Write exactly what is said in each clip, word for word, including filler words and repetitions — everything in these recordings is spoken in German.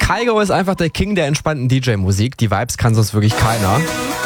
Kygo ist einfach der King der entspannten D J-Musik. Die Vibes kann sonst wirklich keiner.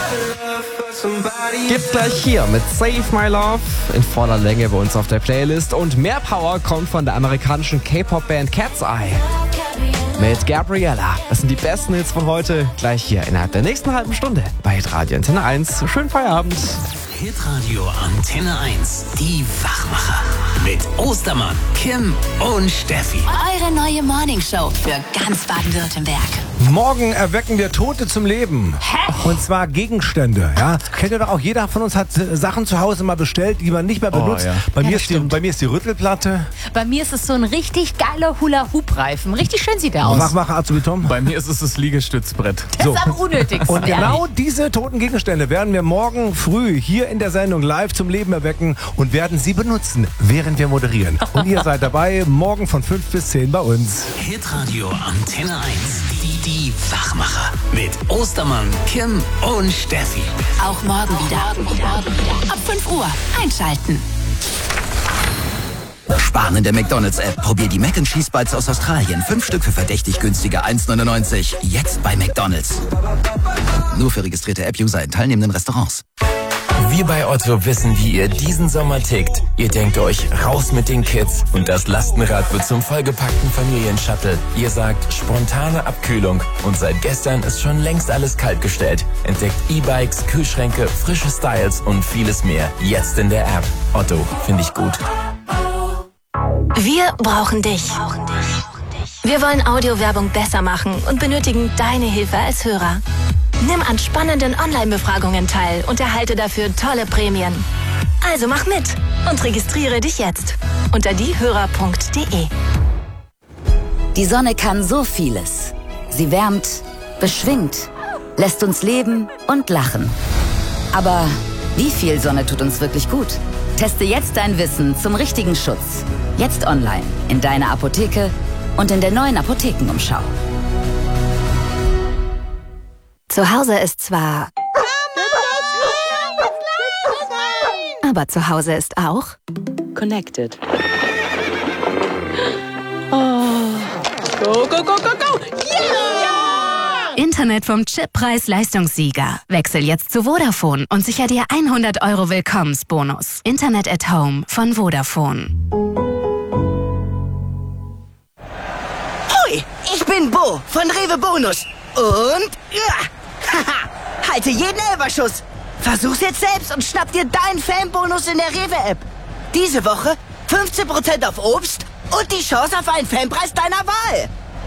Gibt's gleich hier mit Save My Love in voller Länge bei uns auf der Playlist. Und mehr Power kommt von der amerikanischen K-Pop-Band Cat's Eye mit Gabriella. Das sind die besten Hits von heute. Gleich hier innerhalb der nächsten halben Stunde bei Hitradio Antenne eins. Schönen Feierabend. Hitradio Antenne eins. Die Wachmacher. Mit Ostermann, Kim und Steffi. Eure neue Morningshow für ganz Baden-Württemberg. Morgen erwecken wir Tote zum Leben. Hä? Und zwar Gegenstände. Ja? Kennt ihr doch auch, jeder von uns hat Sachen zu Hause mal bestellt, die man nicht mehr benutzt. Oh, ja. bei, Ja, mir das ist die, stimmt. bei mir ist die Rüttelplatte. Bei mir ist es so ein richtig geiler Hula-Hoop-Reifen. Richtig schön sieht der aus. Wachmacher Azubitom. Bei mir ist es das Liegestützbrett. Das ist am unnötigsten. Und genau ehrlich. diese toten Gegenstände werden wir morgen früh hier in der Sendung live zum Leben erwecken und werden sie benutzen, während wir moderieren. Und ihr seid dabei, morgen von fünf bis zehn bei uns. Hitradio Antenne eins. Die, die Wachmacher. Mit Ostermann, Kim und Steffi. Auch morgen wieder. Ab fünf Uhr einschalten. Sparen in der McDonalds-App. Probier die Mac and Cheese Bites aus Australien. Fünf Stück für verdächtig günstige eins neunundneunzig. Jetzt bei McDonalds. Nur für registrierte App-User in teilnehmenden Restaurants. Wir bei Otto wissen, wie ihr diesen Sommer tickt. Ihr denkt euch, raus mit den Kids und das Lastenrad wird zum vollgepackten Familienshuttle. Ihr sagt, spontane Abkühlung und seit gestern ist schon längst alles kaltgestellt. Entdeckt E-Bikes, Kühlschränke, frische Styles und vieles mehr. Jetzt in der App. Otto, finde ich gut. Wir brauchen dich. Wir wollen Audiowerbung besser machen und benötigen deine Hilfe als Hörer. Nimm an spannenden Online-Befragungen teil und erhalte dafür tolle Prämien. Also mach mit und registriere dich jetzt unter diehörer punkt de. Die Sonne kann so vieles. Sie wärmt, beschwingt, lässt uns leben und lachen. Aber wie viel Sonne tut uns wirklich gut? Teste jetzt dein Wissen zum richtigen Schutz. Jetzt online, in deiner Apotheke und in der neuen Apothekenumschau. Zu Hause ist zwar... Aber zu Hause ist auch... Connected. Go, go, go, go, go! Yeah! Internet vom Chip Preis-Leistungssieger. Wechsel jetzt zu Vodafone und sicher dir hundert Euro Willkommensbonus. Internet at Home von Vodafone. Hoi, ich bin Bo von Rewe Bonus. Und... Ja, haha, halte jeden Elberschuss. Versuch's jetzt selbst und schnapp dir deinen Fanbonus in der Rewe-App. Diese Woche fünfzehn Prozent auf Obst und die Chance auf einen Fanpreis deiner Wahl.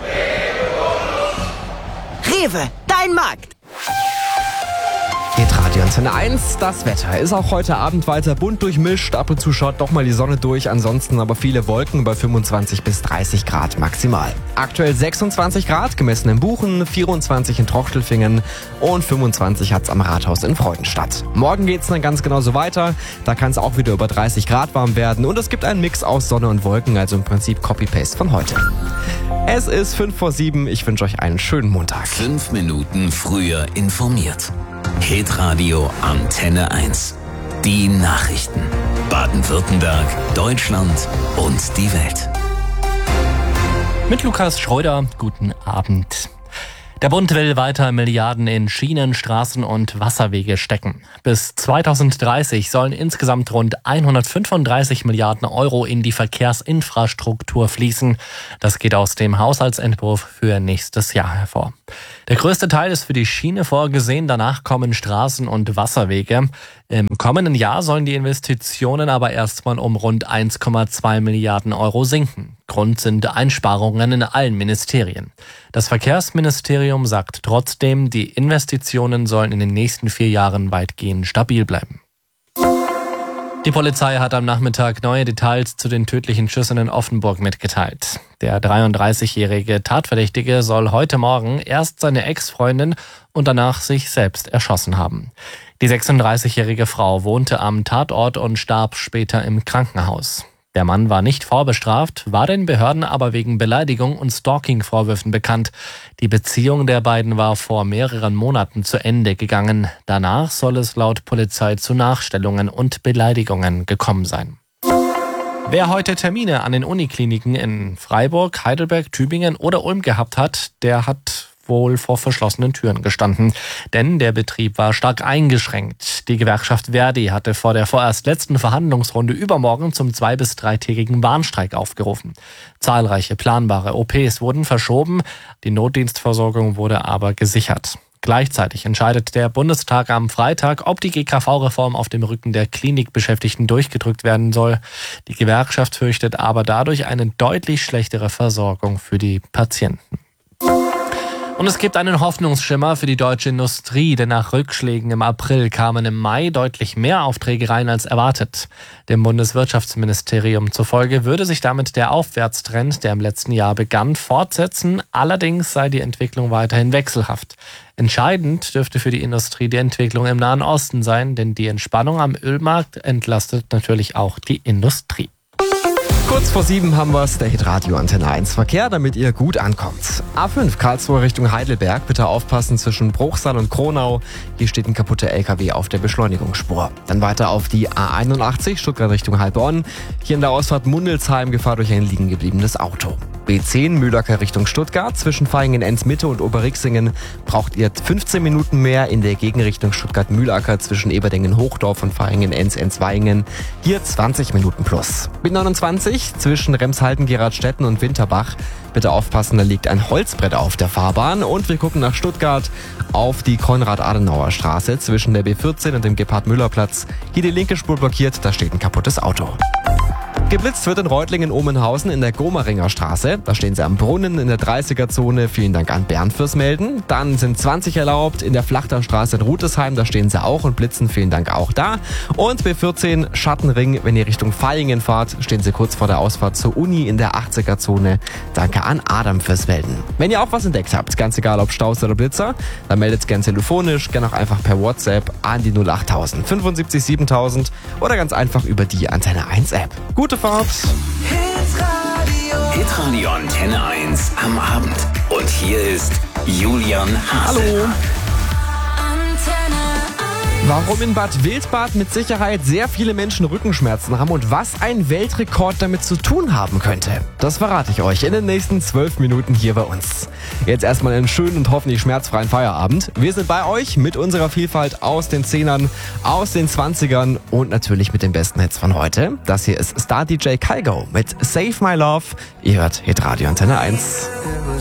Rewe, dein Markt. Hitradio Antenne eins, das Wetter ist auch heute Abend weiter bunt durchmischt. Ab und zu schaut doch mal die Sonne durch, ansonsten aber viele Wolken bei fünfundzwanzig bis dreißig Grad maximal. Aktuell sechsundzwanzig Grad, gemessen in Buchen, vierundzwanzig in Trochtelfingen und fünfundzwanzig hat's am Rathaus in Freudenstadt. Morgen geht's dann ganz genauso weiter, da kann es auch wieder über dreißig Grad warm werden und es gibt einen Mix aus Sonne und Wolken, also im Prinzip Copy-Paste von heute. Es ist fünf vor sieben, ich wünsche euch einen schönen Montag. Fünf Minuten früher informiert. Hitradio Antenne eins. Die Nachrichten. Baden-Württemberg, Deutschland und die Welt. Mit Lukas Schröder, guten Abend. Der Bund will weiter Milliarden in Schienen, Straßen und Wasserwege stecken. Bis zweitausenddreißig sollen insgesamt rund hundertfünfunddreißig Milliarden Euro in die Verkehrsinfrastruktur fließen. Das geht aus dem Haushaltsentwurf für nächstes Jahr hervor. Der größte Teil ist für die Schiene vorgesehen, danach kommen Straßen und Wasserwege. Im kommenden Jahr sollen die Investitionen aber erstmal um rund eins Komma zwei Milliarden Euro sinken. Grund sind Einsparungen in allen Ministerien. Das Verkehrsministerium sagt trotzdem, die Investitionen sollen in den nächsten vier Jahren weitgehend stabil bleiben. Die Polizei hat am Nachmittag neue Details zu den tödlichen Schüssen in Offenburg mitgeteilt. Der dreiunddreißigjährige Tatverdächtige soll heute Morgen erst seine Ex-Freundin und danach sich selbst erschossen haben. Die sechsunddreißigjährige Frau wohnte am Tatort und starb später im Krankenhaus. Der Mann war nicht vorbestraft, war den Behörden aber wegen Beleidigung und Stalking-Vorwürfen bekannt. Die Beziehung der beiden war vor mehreren Monaten zu Ende gegangen. Danach soll es laut Polizei zu Nachstellungen und Beleidigungen gekommen sein. Wer heute Termine an den Unikliniken in Freiburg, Heidelberg, Tübingen oder Ulm gehabt hat, der hat wohl vor verschlossenen Türen gestanden. Denn der Betrieb war stark eingeschränkt. Die Gewerkschaft Verdi hatte vor der vorerst letzten Verhandlungsrunde übermorgen zum zwei- bis dreitägigen Warnstreik aufgerufen. Zahlreiche planbare O Ps wurden verschoben, die Notdienstversorgung wurde aber gesichert. Gleichzeitig entscheidet der Bundestag am Freitag, ob die G K V-Reform auf dem Rücken der Klinikbeschäftigten durchgedrückt werden soll. Die Gewerkschaft fürchtet aber dadurch eine deutlich schlechtere Versorgung für die Patienten. Und es gibt einen Hoffnungsschimmer für die deutsche Industrie, denn nach Rückschlägen im April kamen im Mai deutlich mehr Aufträge rein als erwartet. Dem Bundeswirtschaftsministerium zufolge würde sich damit der Aufwärtstrend, der im letzten Jahr begann, fortsetzen. Allerdings sei die Entwicklung weiterhin wechselhaft. Entscheidend dürfte für die Industrie die Entwicklung im Nahen Osten sein, denn die Entspannung am Ölmarkt entlastet natürlich auch die Industrie. Kurz vor sieben haben wir der Hitradio Antenne eins Verkehr, damit ihr gut ankommt. A fünf Karlsruhe Richtung Heidelberg, bitte aufpassen zwischen Bruchsal und Kronau. Hier steht ein kaputter L K W auf der Beschleunigungsspur. Dann weiter auf die A einundachtzig Stuttgart Richtung Heilbronn. Hier in der Ausfahrt Mundelsheim Gefahr durch ein liegen gebliebenes Auto. B zehn Mühlacker Richtung Stuttgart. Zwischen Vaihingen-Enz-Mitte und Oberrixingen braucht ihr fünfzehn Minuten mehr. In der Gegenrichtung Stuttgart-Mühlacker zwischen Eberdingen-Hochdorf und Vaihingen-Enz-Enzweingen. Hier zwanzig Minuten plus. B neunundzwanzig zwischen Remshalden-Geradstetten und Winterbach. Bitte aufpassen, da liegt ein Holzbrett auf der Fahrbahn. Und wir gucken nach Stuttgart auf die Konrad-Adenauer-Straße zwischen der B vierzehn und dem Gebhard-Müller-Platz. Hier die linke Spur blockiert, da steht ein kaputtes Auto. Geblitzt wird in Reutlingen-Omenhausen in der Gomeringer Straße. Da stehen sie am Brunnen in der dreißiger-Zone. Vielen Dank an Bernd fürs Melden. Dann sind zwanzig erlaubt in der Flachterstraße in Rutesheim. Da stehen sie auch und blitzen. Vielen Dank auch da. Und B vierzehn Schattenring, wenn ihr Richtung Vaihingen fahrt, stehen sie kurz vor der Ausfahrt zur Uni in der achtziger-Zone. Danke an Adam fürs Melden. Wenn ihr auch was entdeckt habt, ganz egal ob Staus oder Blitzer, dann meldet es gern telefonisch, gern auch einfach per WhatsApp an die null achttausend fünfundsiebzig siebentausend oder ganz einfach über die Antenne eins App. Gute Fahrt! Hitradio. Hitradio Antenne eins am Abend. Und hier ist Julian Hase. Hallo. Warum in Bad Wildbad mit Sicherheit sehr viele Menschen Rückenschmerzen haben und was ein Weltrekord damit zu tun haben könnte, das verrate ich euch in den nächsten zwölf Minuten hier bei uns. Jetzt erstmal einen schönen und hoffentlich schmerzfreien Feierabend. Wir sind bei euch mit unserer Vielfalt aus den Zehnern, aus den Zwanzigern und natürlich mit den besten Hits von heute. Das hier ist Star-D J Kygo mit Save My Love. Ihr hört Hitradio Antenne eins.